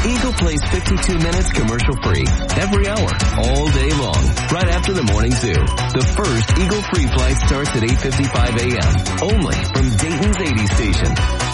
Eagle plays 52 minutes commercial-free every hour, all day long, right after the morning zoo. The first Eagle Free flight starts at 8:55 a.m. only from Dayton's 80 station.